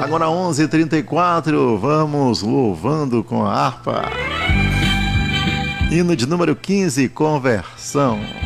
Agora 11h34, vamos louvando com a harpa. Hino de número 15, Conversão.